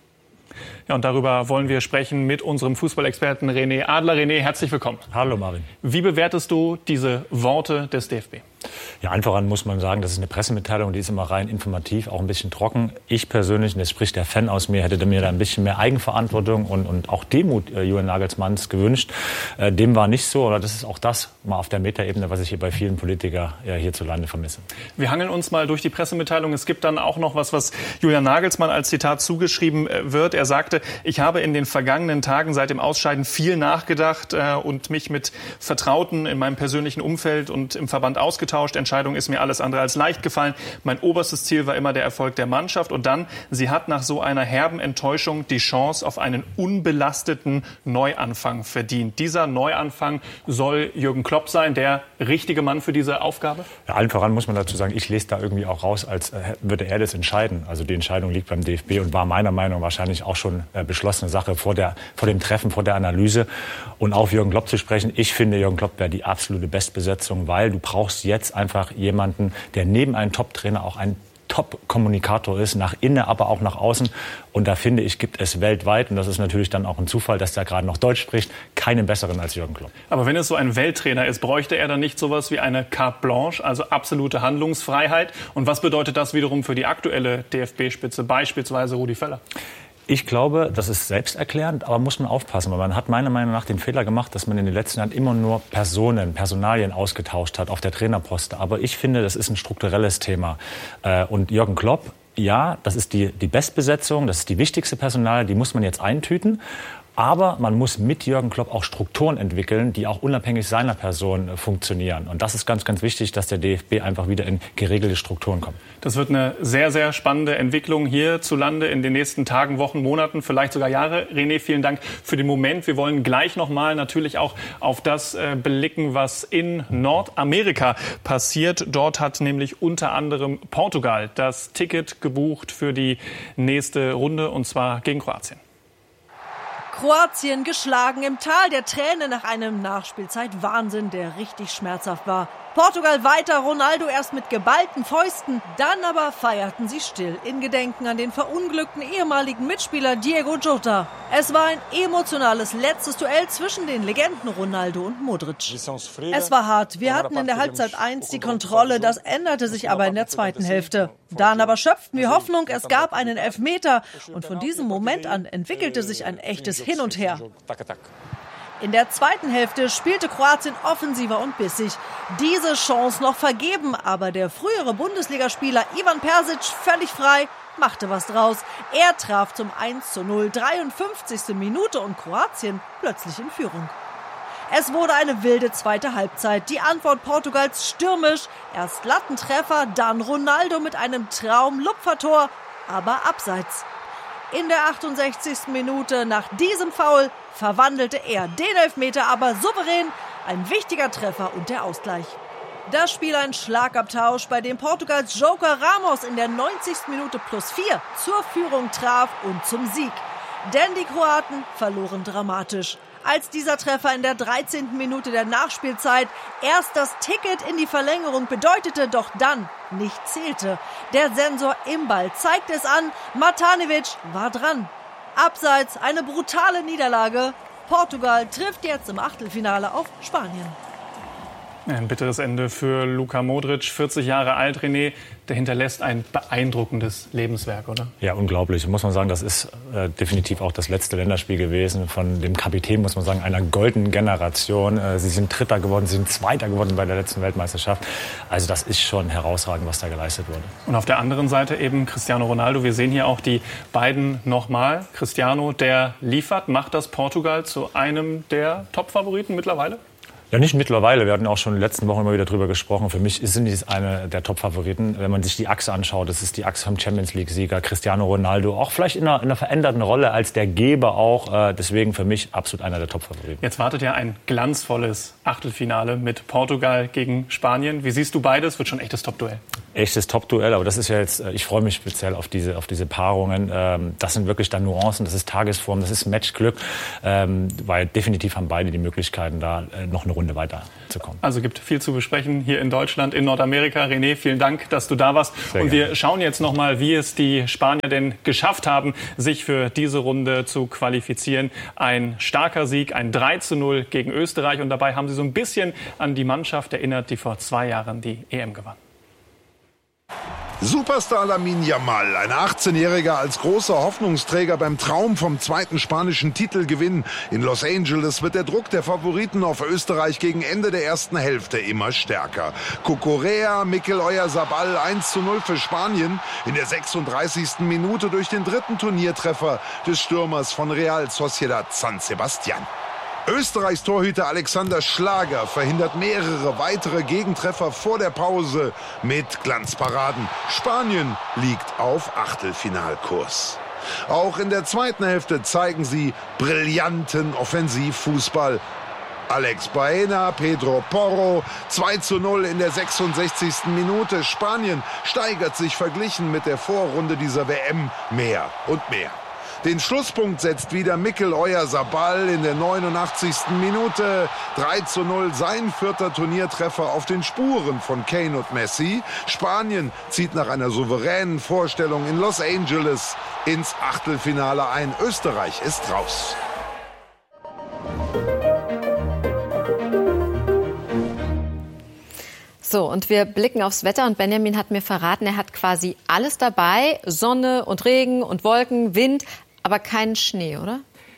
Ja, und darüber wollen wir sprechen mit unserem Fußballexperten René Adler. René, herzlich willkommen. Hallo Marvin. Wie bewertest du diese Worte des D F B? Ja, allen voran muss man sagen, das ist eine Pressemitteilung, die ist immer rein informativ, auch ein bisschen trocken. Ich persönlich, und das spricht der Fan aus mir, hätte mir da ein bisschen mehr Eigenverantwortung und, und auch Demut äh, Julian Nagelsmanns gewünscht. Äh, dem war nicht so, oder das ist auch das mal auf der Metaebene, was ich hier bei vielen Politikern ja, hierzulande vermisse. Wir hangeln uns mal durch die Pressemitteilung. Es gibt dann auch noch was, was Julian Nagelsmann als Zitat zugeschrieben wird. Er sagte, ich habe in den vergangenen Tagen seit dem Ausscheiden viel nachgedacht äh, und mich mit Vertrauten in meinem persönlichen Umfeld und im Verband ausgetauscht. Entscheidung ist mir alles andere als leicht gefallen. Mein oberstes Ziel war immer der Erfolg der Mannschaft. Und dann, sie hat nach so einer herben Enttäuschung die Chance auf einen unbelasteten Neuanfang verdient. Dieser Neuanfang soll Jürgen Klopp sein, der richtige Mann für diese Aufgabe? Ja, allen voran muss man dazu sagen, ich lese da irgendwie auch raus, als würde er das entscheiden. Also die Entscheidung liegt beim D F B und war meiner Meinung nach wahrscheinlich auch schon äh, beschlossene Sache vor, der, vor dem Treffen, vor der Analyse. Und auf Jürgen Klopp zu sprechen, ich finde, Jürgen Klopp wäre die absolute Bestbesetzung, weil du brauchst jetzt einfach jemanden, der neben einem Top-Trainer auch ein Top-Kommunikator ist, nach innen, aber auch nach außen. Und da finde ich, gibt es weltweit, und das ist natürlich dann auch ein Zufall, dass der gerade noch Deutsch spricht, keinen besseren als Jürgen Klopp. Aber wenn es so ein Welttrainer ist, bräuchte er dann nicht sowas wie eine Carte Blanche, also absolute Handlungsfreiheit? Und was bedeutet das wiederum für die aktuelle D F B-Spitze, beispielsweise Rudi Völler? Ich glaube, das ist selbsterklärend, aber muss man aufpassen, weil man hat meiner Meinung nach den Fehler gemacht, dass man in den letzten Jahren immer nur Personen, Personalien ausgetauscht hat auf der Trainerposte. Aber ich finde, das ist ein strukturelles Thema. Und Jürgen Klopp, ja, das ist die, die Bestbesetzung, das ist die wichtigste Personal, die muss man jetzt eintüten. Aber man muss mit Jürgen Klopp auch Strukturen entwickeln, die auch unabhängig seiner Person äh, funktionieren. Und das ist ganz, ganz wichtig, dass der D F B einfach wieder in geregelte Strukturen kommt. Das wird eine sehr, sehr spannende Entwicklung hierzulande in den nächsten Tagen, Wochen, Monaten, vielleicht sogar Jahre. René, vielen Dank für den Moment. Wir wollen gleich noch mal natürlich auch auf das äh, blicken, was in Nordamerika passiert. Dort hat nämlich unter anderem Portugal das Ticket gebucht für die nächste Runde, und zwar gegen Kroatien. Kroatien geschlagen im Tal der Tränen nach einem Nachspielzeit-Wahnsinn, der richtig schmerzhaft war. Portugal weiter, Ronaldo erst mit geballten Fäusten, dann aber feierten sie still in Gedenken an den verunglückten ehemaligen Mitspieler Diego Jota. Es war ein emotionales letztes Duell zwischen den Legenden Ronaldo und Modric. Es war hart, wir hatten in der Halbzeit eins die Kontrolle, das änderte sich aber in der zweiten Hälfte. Dann aber schöpften wir Hoffnung, es gab einen Elfmeter und von diesem Moment an entwickelte sich ein echtes Hin und Her. In der zweiten Hälfte spielte Kroatien offensiver und bissig. Diese Chance noch vergeben, aber der frühere Bundesligaspieler Ivan Persic völlig frei, machte was draus. Er traf zum eins zu null, dreiundfünfzigste Minute und Kroatien plötzlich in Führung. Es wurde eine wilde zweite Halbzeit. Die Antwort Portugals stürmisch. Erst Lattentreffer, dann Ronaldo mit einem Traum-Lupfertor, aber abseits. In der achtundsechzigsten Minute nach diesem Foul verwandelte er den Elfmeter aber souverän. Ein wichtiger Treffer und der Ausgleich. Das Spiel ein Schlagabtausch, bei dem Portugals Joker Ramos in der neunzigsten Minute plus vier zur Führung traf und zum Sieg. Denn die Kroaten verloren dramatisch. Als dieser Treffer in der dreizehnten Minute der Nachspielzeit erst das Ticket in die Verlängerung bedeutete, doch dann nicht zählte. Der Sensor im Ball zeigte es an, Matanovic war dran. Abseits eine brutale Niederlage. Portugal trifft jetzt im Achtelfinale auf Spanien. Ein bitteres Ende für Luka Modric, vierzig Jahre alt, René. Der hinterlässt ein beeindruckendes Lebenswerk, oder? Ja, unglaublich. Muss man sagen, das ist äh, definitiv auch das letzte Länderspiel gewesen von dem Kapitän, muss man sagen, einer goldenen Generation. Äh, sie sind Dritter geworden, sie sind Zweiter geworden bei der letzten Weltmeisterschaft. Also das ist schon herausragend, was da geleistet wurde. Und auf der anderen Seite eben Cristiano Ronaldo. Wir sehen hier auch die beiden nochmal. Cristiano, der liefert, macht das Portugal zu einem der Top-Favoriten mittlerweile? Ja, nicht mittlerweile. Wir hatten auch schon in den letzten Wochen immer wieder drüber gesprochen. Für mich sind die eine der Top-Favoriten. Wenn man sich die Achse anschaut, das ist die Achse vom Champions-League-Sieger Cristiano Ronaldo. Auch vielleicht in einer, in einer veränderten Rolle als der Geber auch. Deswegen für mich absolut einer der Top-Favoriten. Jetzt wartet ja ein glanzvolles Achtelfinale mit Portugal gegen Spanien. Wie siehst du beides? Wird schon ein echtes Top-Duell. Echtes Top-Duell, aber das ist ja jetzt, ich freue mich speziell auf diese, auf diese Paarungen. Das sind wirklich dann Nuancen, das ist Tagesform, das ist Matchglück, weil definitiv haben beide die Möglichkeiten, da noch eine Runde weiterzukommen. Also gibt viel zu besprechen hier in Deutschland, in Nordamerika. René, vielen Dank, dass du da warst. Sehr Und wir gerne. Schauen jetzt noch mal, wie es die Spanier denn geschafft haben, sich für diese Runde zu qualifizieren. Ein starker Sieg, ein drei zu null gegen Österreich. Und dabei haben sie so ein bisschen an die Mannschaft erinnert, die vor zwei Jahren die E M gewann. Superstar Lamine Yamal, ein achtzehnjähriger als großer Hoffnungsträger beim Traum vom zweiten spanischen Titelgewinn. In Los Angeles wird der Druck der Favoriten auf Österreich gegen Ende der ersten Hälfte immer stärker. Cucurella, Mikel Oyarzabal eins zu null für Spanien. In der sechsunddreißigsten Minute durch den dritten Turniertreffer des Stürmers von Real Sociedad San Sebastián. Österreichs Torhüter Alexander Schlager verhindert mehrere weitere Gegentreffer vor der Pause mit Glanzparaden. Spanien liegt auf Achtelfinalkurs. Auch in der zweiten Hälfte zeigen sie brillanten Offensivfußball. Alex Baena, Pedro Porro, zwei zu null in der sechsundsechzigsten Minute. Spanien steigert sich verglichen mit der Vorrunde dieser W M mehr und mehr. Den Schlusspunkt setzt wieder Mikel Oyarzabal in der neunundachtzigsten Minute. drei zu null, sein vierter Turniertreffer auf den Spuren von Kane und Messi. Spanien zieht nach einer souveränen Vorstellung in Los Angeles ins Achtelfinale ein. Österreich ist raus. So, und wir blicken aufs Wetter und Benjamin hat mir verraten, er hat quasi alles dabei. Sonne und Regen und Wolken, Wind, aber keinen Schnee, oder?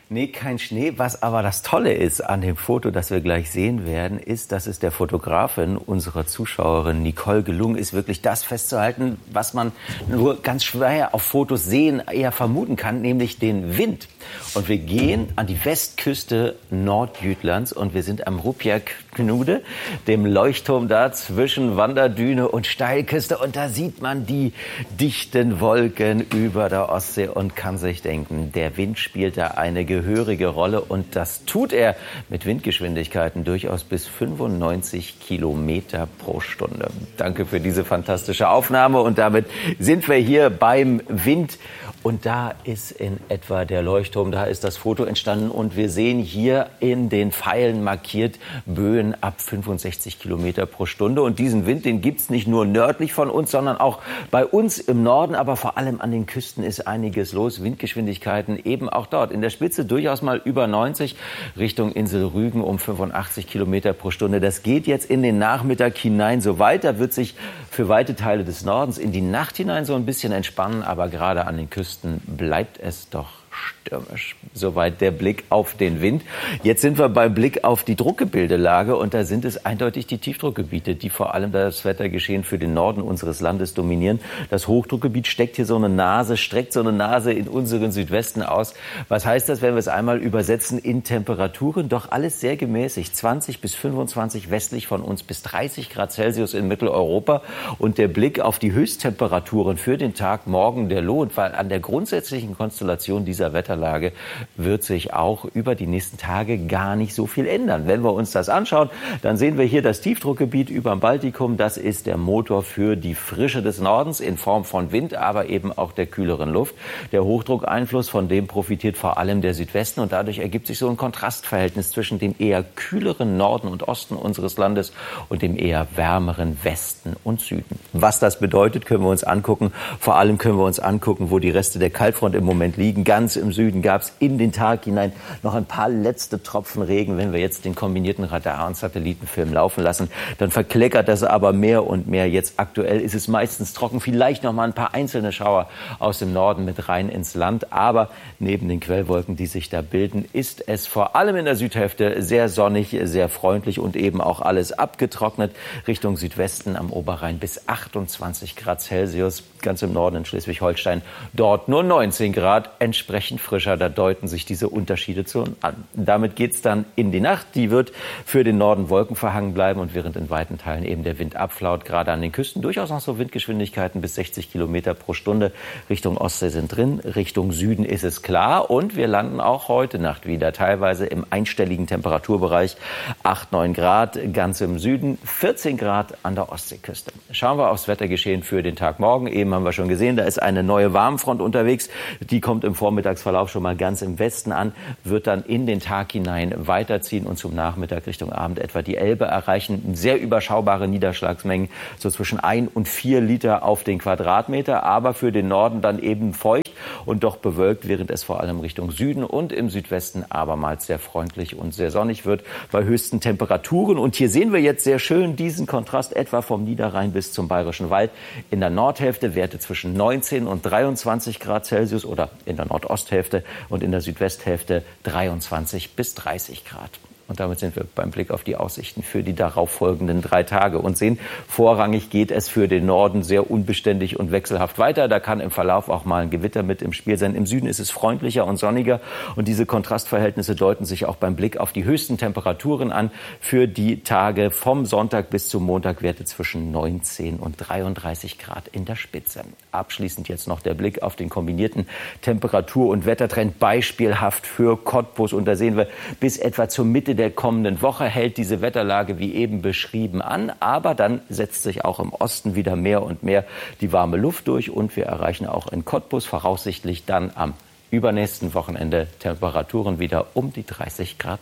Nee, kein Schnee. Was aber das Tolle ist an dem Foto, das wir gleich sehen werden, ist, dass es der Fotografin, unserer Zuschauerin Nicole, gelungen ist, wirklich das festzuhalten, was man nur ganz schwer auf Fotos sehen, eher vermuten kann, nämlich den Wind. Und wir gehen an die Westküste Nordjütlands und wir sind am Rupierknude, dem Leuchtturm da zwischen Wanderdüne und Steilküste. Und da sieht man die dichten Wolken über der Ostsee und kann sich denken, der Wind spielt da eine gehörige Rolle. Und das tut er mit Windgeschwindigkeiten durchaus bis fünfundneunzig Kilometer pro Stunde. Danke für diese fantastische Aufnahme. Und damit sind wir hier beim Wind. Und da ist in etwa der Leuchtturm, da ist das Foto entstanden. Und wir sehen hier in den Pfeilen markiert Böen ab fünfundsechzig Kilometer pro Stunde. Und diesen Wind, den gibt's nicht nur nördlich von uns, sondern auch bei uns im Norden. Aber vor allem an den Küsten ist einiges los. Windgeschwindigkeiten eben auch dort. In der Spitze durchaus mal über neunzig, Richtung Insel Rügen um fünfundachtzig Kilometer pro Stunde. Das geht jetzt in den Nachmittag hinein so weiter, wird sich für weite Teile des Nordens in die Nacht hinein so ein bisschen entspannen. Aber gerade an den Küsten bleibt es doch stürmisch. Soweit der Blick auf den Wind. Jetzt sind wir beim Blick auf die Druckgebildelage und da sind es eindeutig die Tiefdruckgebiete, die vor allem das Wettergeschehen für den Norden unseres Landes dominieren. Das Hochdruckgebiet steckt hier so eine Nase, streckt so eine Nase in unseren Südwesten aus. Was heißt das, wenn wir es einmal übersetzen in Temperaturen? Doch alles sehr gemäßigt. zwanzig bis fünfundzwanzig westlich von uns bis dreißig Grad Celsius in Mitteleuropa. Und der Blick auf die Höchsttemperaturen für den Tag morgen, der lohnt, weil an der grundsätzlichen Konstellation dieser Wetterlage wird sich auch über die nächsten Tage gar nicht so viel ändern. Wenn wir uns das anschauen, dann sehen wir hier das Tiefdruckgebiet über dem Baltikum. Das ist der Motor für die Frische des Nordens in Form von Wind, aber eben auch der kühleren Luft. Der Hochdruckeinfluss, von dem profitiert vor allem der Südwesten. Und dadurch ergibt sich so ein Kontrastverhältnis zwischen dem eher kühleren Norden und Osten unseres Landes und dem eher wärmeren Westen und Süden. Was das bedeutet, können wir uns angucken. Vor allem können wir uns angucken, wo die Reste der Kaltfront im Moment liegen. Ganz im Süden gab es in den Tag hinein noch ein paar letzte Tropfen Regen. Wenn wir jetzt den kombinierten Radar- und Satellitenfilm laufen lassen, dann verkleckert das aber mehr und mehr. Jetzt aktuell ist es meistens trocken, vielleicht noch mal ein paar einzelne Schauer aus dem Norden mit rein ins Land. Aber neben den Quellwolken, die sich da bilden, ist es vor allem in der Südhälfte sehr sonnig, sehr freundlich und eben auch alles abgetrocknet. Richtung Südwesten am Oberrhein bis achtundzwanzig Grad Celsius. Ganz im Norden in Schleswig-Holstein dort nur neunzehn Grad, entsprechend frischer. Da deuten sich diese Unterschiede zu an. Damit geht's dann in die Nacht. Die wird für den Norden wolkenverhangen bleiben und während in weiten Teilen eben der Wind abflaut, gerade an den Küsten durchaus noch so Windgeschwindigkeiten bis sechzig Kilometer pro Stunde. Richtung Ostsee sind drin, Richtung Süden ist es klar und wir landen auch heute Nacht wieder teilweise im einstelligen Temperaturbereich. acht, neun Grad ganz im Süden, vierzehn Grad an der Ostseeküste. Schauen wir aufs Wettergeschehen für den Tag morgen. Eben haben wir schon gesehen, da ist eine neue Warmfront unterwegs. Die kommt im Vormittagsverlauf schon mal ganz im Westen an, wird dann in den Tag hinein weiterziehen und zum Nachmittag Richtung Abend etwa die Elbe erreichen. Sehr überschaubare Niederschlagsmengen, so zwischen ein und vier Liter auf den Quadratmeter, aber für den Norden dann eben feucht und doch bewölkt, während es vor allem Richtung Süden und im Südwesten abermals sehr freundlich und sehr sonnig wird bei höchsten Temperaturen. Und hier sehen wir jetzt sehr schön diesen Kontrast etwa vom Niederrhein bis zum Bayerischen Wald. In der Nordhälfte Werte zwischen neunzehn und dreiundzwanzig Grad Celsius oder in der Nordosthälfte und in der Südwesthälfte dreiundzwanzig bis dreißig Grad. Und damit sind wir beim Blick auf die Aussichten für die darauffolgenden drei Tage und sehen, vorrangig geht es für den Norden sehr unbeständig und wechselhaft weiter. Da kann im Verlauf auch mal ein Gewitter mit im Spiel sein. Im Süden ist es freundlicher und sonniger und diese Kontrastverhältnisse deuten sich auch beim Blick auf die höchsten Temperaturen an. Für die Tage vom Sonntag bis zum Montag Werte zwischen neunzehn und dreiunddreißig Grad in der Spitze. Abschließend jetzt noch der Blick auf den kombinierten Temperatur- und Wettertrend, beispielhaft für Cottbus. Und da sehen wir, bis etwa zur Mitte der kommenden Woche hält diese Wetterlage wie eben beschrieben an. Aber dann setzt sich auch im Osten wieder mehr und mehr die warme Luft durch. Und wir erreichen auch in Cottbus voraussichtlich dann am übernächsten Wochenende Temperaturen wieder um die dreißig Grad.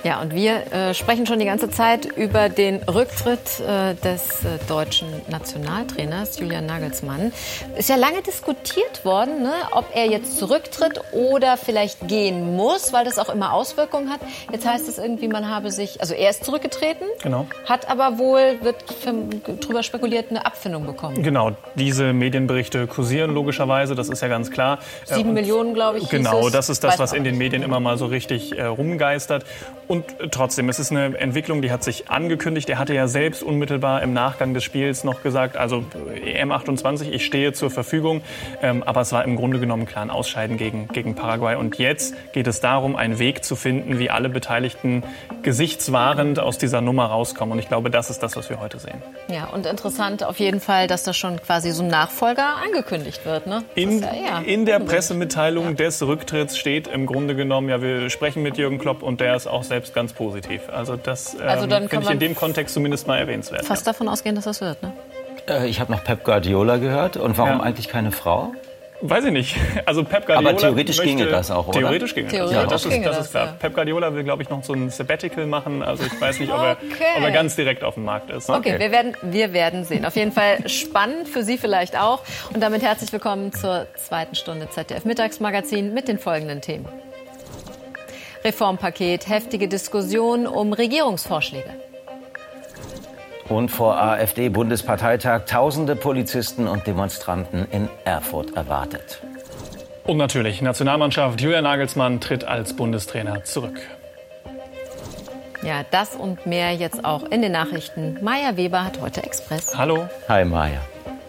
Ja, und wir äh, sprechen schon die ganze Zeit über den Rücktritt äh, des äh, deutschen Nationaltrainers Julian Nagelsmann. Ist ja lange diskutiert worden, ne, ob er jetzt zurücktritt oder vielleicht gehen muss, weil das auch immer Auswirkungen hat. Jetzt heißt es irgendwie, man habe sich, also er ist zurückgetreten, genau. hat aber wohl, wird drüber spekuliert, eine Abfindung bekommen. Genau, diese Medienberichte kursieren logischerweise, das ist ja ganz klar. Sieben Und Millionen, glaube ich. Genau, es. das ist das, Weiß was in den Medien immer mal so richtig äh, rumgeistert. Und trotzdem, es ist eine Entwicklung, die hat sich angekündigt. Er hatte ja selbst unmittelbar im Nachgang des Spiels noch gesagt, also E M achtundzwanzig, ich stehe zur Verfügung. Ähm, aber es war im Grunde genommen klar ein Ausscheiden gegen, gegen Paraguay. Und jetzt geht es darum, einen Weg zu finden, wie alle Beteiligten gesichtswahrend aus dieser Nummer rauskommen. Und ich glaube, das ist das, was wir heute sehen. Ja, und interessant auf jeden Fall, dass da schon quasi so ein Nachfolger angekündigt wird. Ne? In, ja, ja. in der Pressemitteilung ja. des Rücktritts steht im Grunde genommen, ja, wir sprechen mit Jürgen Klopp und der ist auch selbst ganz positiv. Also das ähm, also finde ich in dem Kontext zumindest mal erwähnenswert. Fast ja. davon ausgehen, dass das wird, ne? Äh, ich habe noch Pep Guardiola gehört. Und warum ja. eigentlich keine Frau? Weiß ich nicht. Also Pep Guardiola Aber theoretisch möchte, ginge das auch, oder? Theoretisch ginge theoretisch das. Ja, das, ginge ist, das das, ist klar. ja. Pep Guardiola will, glaube ich, noch so ein Sabbatical machen. Also ich weiß nicht, ob er, okay. ob er ganz direkt auf dem Markt ist. Okay, okay. Wir, werden, wir werden sehen. Auf jeden Fall spannend, für Sie vielleicht auch. Und damit herzlich willkommen zur zweiten Stunde Z D F-Mittagsmagazin mit den folgenden Themen. Reformpaket, heftige Diskussion um Regierungsvorschläge. Und vor AfD-Bundesparteitag tausende Polizisten und Demonstranten in Erfurt erwartet. Und natürlich, Nationalmannschaft Julian Nagelsmann tritt als Bundestrainer zurück. Ja, das und mehr jetzt auch in den Nachrichten. Maja Weber hat heute Express. Hallo. Hi, Maja.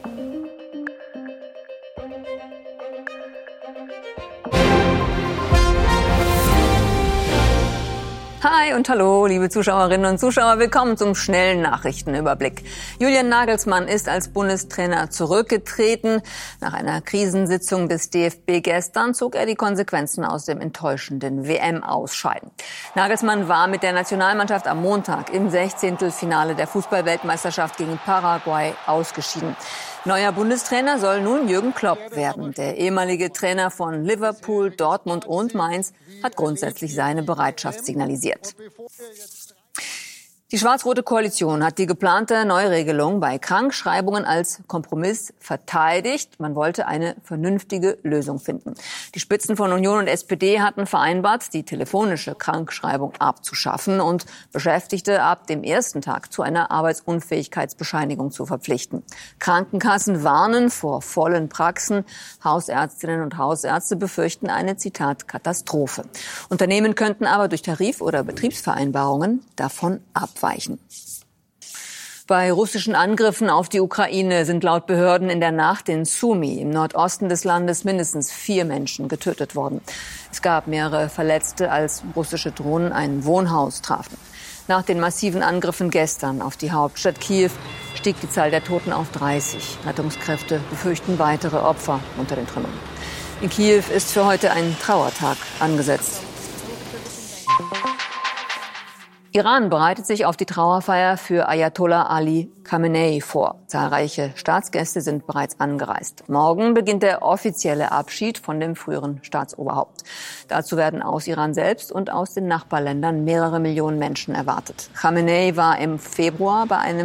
Hi und hallo, liebe Zuschauerinnen und Zuschauer. Willkommen zum schnellen Nachrichtenüberblick. Julian Nagelsmann ist als Bundestrainer zurückgetreten. Nach einer Krisensitzung des D F B gestern zog er die Konsequenzen aus dem enttäuschenden W M-Ausscheiden. Nagelsmann war mit der Nationalmannschaft am Montag im Sechzehntelfinale der Fußball-Weltmeisterschaft gegen Paraguay ausgeschieden. Neuer Bundestrainer soll nun Jürgen Klopp werden. Der ehemalige Trainer von Liverpool, Dortmund und Mainz hat grundsätzlich seine Bereitschaft signalisiert. Die schwarz-rote Koalition hat die geplante Neuregelung bei Krankschreibungen als Kompromiss verteidigt. Man wollte eine vernünftige Lösung finden. Die Spitzen von Union und S P D hatten vereinbart, die telefonische Krankschreibung abzuschaffen und Beschäftigte ab dem ersten Tag zu einer Arbeitsunfähigkeitsbescheinigung zu verpflichten. Krankenkassen warnen vor vollen Praxen. Hausärztinnen und Hausärzte befürchten eine, Zitat, Katastrophe. Unternehmen könnten aber durch Tarif- oder Betriebsvereinbarungen davon ab. Weichen. Bei russischen Angriffen auf die Ukraine sind laut Behörden in der Nacht in Sumy im Nordosten des Landes mindestens vier Menschen getötet worden. Es gab mehrere Verletzte, als russische Drohnen ein Wohnhaus trafen. Nach den massiven Angriffen gestern auf die Hauptstadt Kiew stieg die Zahl der Toten auf dreißig. Rettungskräfte befürchten weitere Opfer unter den Trümmern. In Kiew ist für heute ein Trauertag angesetzt. Iran bereitet sich auf die Trauerfeier für Ayatollah Ali Khamenei vor. Zahlreiche Staatsgäste sind bereits angereist. Morgen beginnt der offizielle Abschied von dem früheren Staatsoberhaupt. Dazu werden aus Iran selbst und aus den Nachbarländern mehrere Millionen Menschen erwartet. Khamenei war im Februar bei einem